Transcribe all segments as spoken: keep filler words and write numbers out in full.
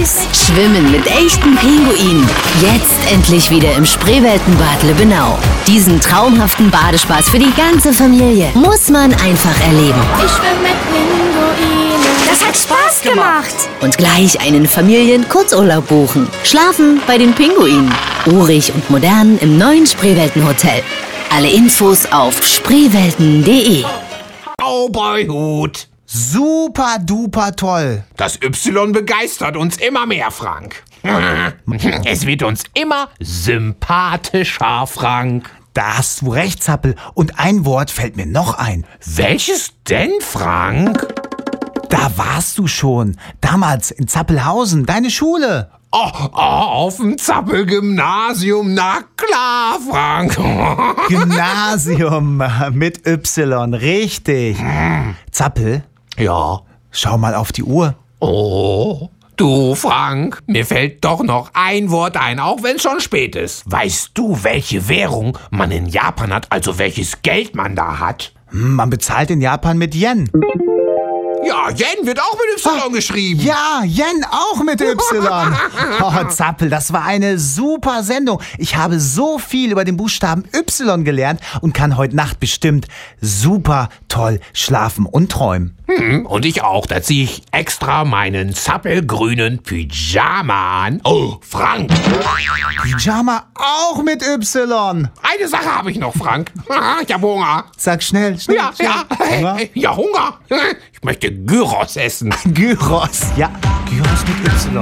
Los, schwimmen mit echten Pinguinen. Jetzt endlich wieder im Spreeweltenbad Lübbenau. Diesen traumhaften Badespaß für die ganze Familie muss man einfach erleben. Ich schwimme mit Pinguinen. Das hat Spaß gemacht. Und gleich einen Familien-Kurzurlaub buchen. Schlafen bei den Pinguinen. Urig und modern im neuen Spreeweltenhotel. Alle Infos auf spreewelten punkt de. Cowboy-Hut. Super duper toll. Das Y begeistert uns immer mehr, Frank. Es wird uns immer sympathischer, Frank. Da hast du recht, Zappel. Und ein Wort fällt mir noch ein. Welches denn, Frank? Da warst du schon. Damals in Zappelhausen, deine Schule. Oh, oh, auf dem Zappel-Gymnasium, na klar, Frank. Gymnasium mit Y, richtig. Zappel, Ja. schau mal auf die Uhr. Oh, du, Frank, mir fällt doch noch ein Wort ein, auch wenn es schon spät ist. Weißt du, welche Währung man in Japan hat, also welches Geld man da hat? Hm, Man bezahlt in Japan mit Yen. Ja, Yen wird auch mit Y geschrieben. Ja, Yen auch mit Y. Oh, Zappel, das war eine super Sendung. Ich habe so viel über den Buchstaben Y gelernt und kann heute Nacht bestimmt super toll schlafen und träumen. Hm, und ich auch. Da ziehe ich extra meinen zappelgrünen Pyjama an. Oh, Frank, Pyjama auch mit Y. eine Sache habe ich noch, Frank. Ich habe Hunger. Sag schnell, schnell. Ja, schnell. ja, Hunger? ja, Hunger. Ich möchte Gyros essen. Gyros, ja, Gyros mit Y.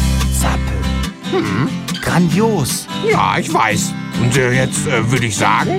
Zappel. Grandios. Ja, ich weiß. Und äh, jetzt äh, würde ich sagen,